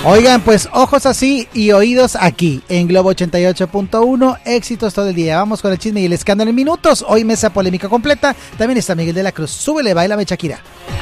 Oigan, pues ojos así y oídos aquí en Globo 88.1, éxitos todo el día. Vamos con el chisme y el escándalo en minutos. Hoy mesa polémica completa. También está Miguel de la Cruz. Súbele, bailame Shakira.